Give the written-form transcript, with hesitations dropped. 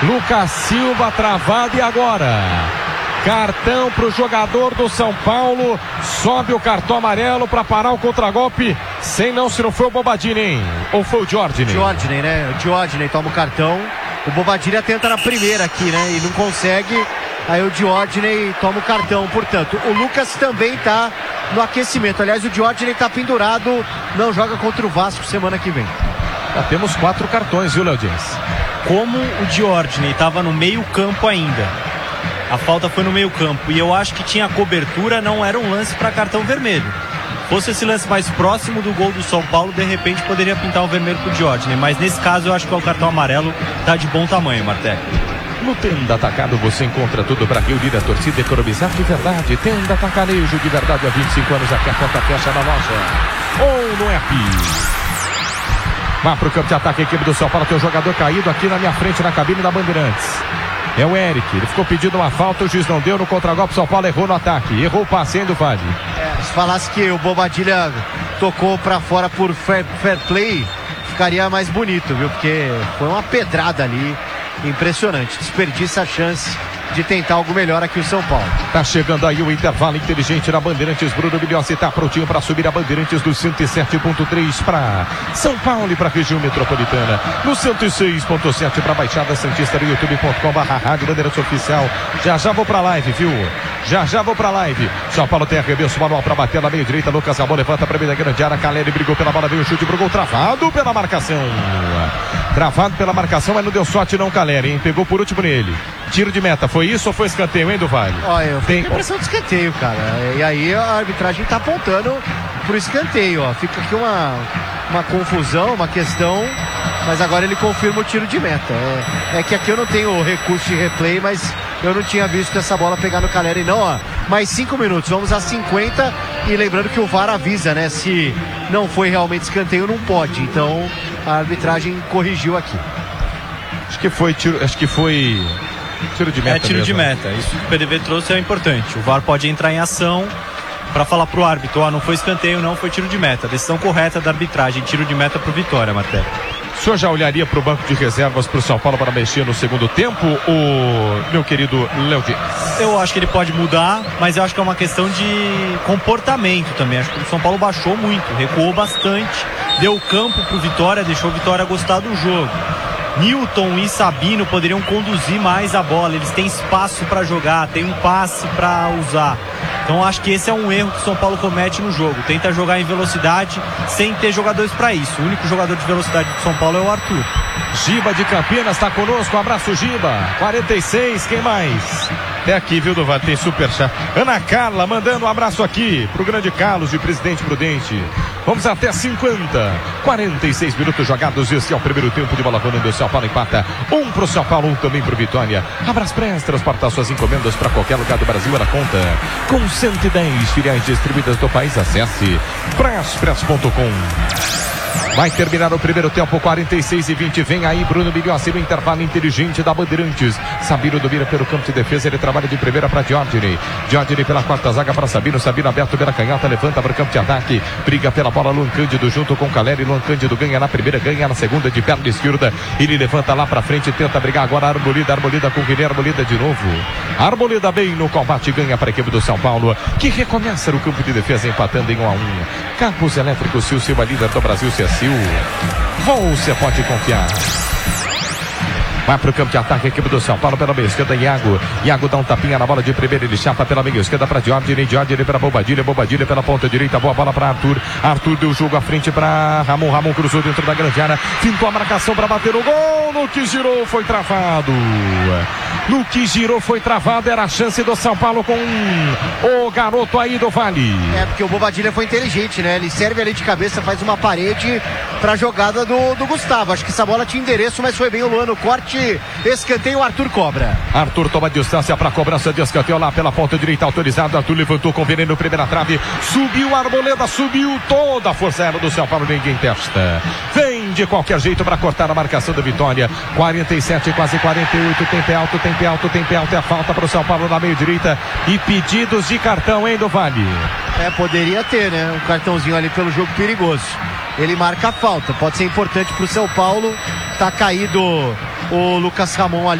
Lucas Silva travado e agora cartão para o jogador do São Paulo. Sobe o cartão amarelo para parar o contragolpe. Se não foi o Bobadilla, hein? Ou foi o Diógenes? Diógenes, né? O Diógenes toma o cartão. O Bobadilla tenta na primeira aqui, né? E não consegue. Aí o Diógenes toma o cartão. Portanto, o Lucas também tá no aquecimento. Aliás, o Diógenes tá pendurado. Não joga contra o Vasco semana que vem. Já temos 4 cartões, viu, Léo Dias? Como o Diógenes estava no meio campo ainda, a falta foi no meio campo, e eu acho que tinha cobertura, não era um lance para cartão vermelho. Fosse esse lance mais próximo do gol do São Paulo, de repente poderia pintar um vermelho pro Diógenes, mas nesse caso eu acho que o cartão amarelo tá de bom tamanho, Marté. No Tenda Atacado você encontra tudo para reunir a torcida e economizar de verdade. Tenda Atacarejo de verdade há 25 anos, aqui a conta fecha na loja ou no app. Vai pro campo de ataque a equipe do São Paulo. Tem um jogador caído aqui na minha frente na cabine da Bandeirantes. É o Eric. Ele ficou pedindo uma falta. O juiz não deu no contragolpe. São Paulo errou no ataque. Errou o passe do Vale. Se falasse que o Bobadilla tocou pra fora por fair play, ficaria mais bonito, viu? Porque foi uma pedrada ali. Impressionante. Desperdiça a chance de tentar algo melhor aqui o São Paulo. Tá chegando aí o intervalo inteligente na Bandeirantes. Bruno Bilhossi tá prontinho para subir a Bandeirantes do 107.3 para São Paulo e para a região metropolitana. No 106.7 para Baixada Santista no youtube.com/rádio Bandeirantes Oficial. Já vou pra live, viu? Já vou pra live. São Paulo tem arremesso manual para bater na meia direita. Lucas Ramon levanta para a meia grande área. Caleri brigou pela bola, veio o chute pro gol, travado pela marcação. Travado pela marcação, mas não deu sorte não, Caleri, hein? Pegou por último nele. Tiro de meta, foi isso ou foi escanteio, hein, do Vale? Olha, eu tenho a impressão de escanteio, cara. E aí a arbitragem tá apontando pro escanteio, ó. Fica aqui uma confusão, uma questão, mas agora ele confirma o tiro de meta. É que aqui eu não tenho recurso de replay, mas eu não tinha visto essa bola pegar no Caleri, não, ó. Mais 5 minutos, vamos a 50, e lembrando que o VAR avisa, né? Se não foi realmente escanteio, não pode. Então a arbitragem corrigiu aqui. Acho que foi tiro de meta. Tiro mesmo, de meta. Isso que o PDV trouxe é importante. O VAR pode entrar em ação para falar pro árbitro, não foi escanteio, não, foi tiro de meta. Decisão correta da arbitragem, tiro de meta pro Vitória, Marté. O senhor já olharia para o banco de reservas para o São Paulo para mexer no segundo tempo, o meu querido Léo Dias? Eu acho que ele pode mudar, mas eu acho que é uma questão de comportamento também. Acho que o São Paulo baixou muito, recuou bastante, deu campo pro Vitória, deixou o Vitória gostar do jogo. Newton e Sabino poderiam conduzir mais a bola, eles têm espaço para jogar, tem um passe para usar. Então acho que esse é um erro que o São Paulo comete no jogo, tenta jogar em velocidade sem ter jogadores para isso. O único jogador de velocidade do São Paulo é o Arthur. Giba de Campinas está conosco, um abraço, Giba. 46, quem mais? Até aqui, viu, Duval? Tem superchat. Ana Carla mandando um abraço aqui pro grande Carlos de Presidente Prudente. Vamos até 50. 46 minutos jogados. Esse é o primeiro tempo de bola rolando. O São Paulo empata. 1 pro São Paulo, 1 também pro Vitória. Abraspress, transportar suas encomendas para qualquer lugar do Brasil. Ela conta com 110 filiais distribuídas do país. Acesse braspress.com. Vai terminar o primeiro tempo, 46-20. Vem aí Bruno Bilhossi no intervalo inteligente da Bandeirantes. Sabino domina pelo campo de defesa. Ele trabalha de primeira para Diógenes. Diógenes pela quarta zaga para Sabino. Sabino aberto pela canhota. Levanta para o campo de ataque. Briga pela bola. Luan Cândido junto com Caleri. Luan Cândido ganha na primeira, ganha na segunda de perna esquerda. Ele levanta lá para frente. Tenta brigar agora. Arboleda. Arboleda com Guilherme. Arboleda de novo. Arboleda bem no combate. Ganha para a equipe do São Paulo, que recomeça no campo de defesa empatando em 1-1. Campos Elétricos Sil, Silva, líder do Brasil, Sil. Você pode confiar. Vai pro campo de ataque a equipe do São Paulo pela meia esquerda. Iago dá um tapinha na bola de primeira. Ele chapa pela meia esquerda para Diógenes. Diógenes para Bobadilla. Bobadilla pela ponta direita. Boa bola para Arthur. Arthur deu o jogo à frente para Ramon. Ramon cruzou dentro da grande área. Fintou a marcação para bater o gol. No que girou foi travado. No que girou foi travado. Era a chance do São Paulo com o garoto aí do Vale. Porque o Bobadilla foi inteligente, né? Ele serve ali de cabeça, faz uma parede para a jogada do Gustavo. Acho que essa bola tinha endereço, mas foi bem o Luan no corte. Escanteio, o Arthur cobra. Arthur toma distância para a cobrança de escanteio lá pela ponta direita, autorizado. Arthur levantou com veneno, primeira trave. Subiu a Arboleda, subiu toda a força aérea do São Paulo. Ninguém testa. Vem de qualquer jeito para cortar a marcação da Vitória. 47, quase 48. Tempo alto, tempo alto, tempo alto. É a falta para o São Paulo na meio direita. E pedidos de cartão, hein, do Vale? Poderia ter, né? Um cartãozinho ali pelo jogo perigoso. Ele marca a falta. Pode ser importante para o São Paulo. Tá caído o Lucas Ramon ali.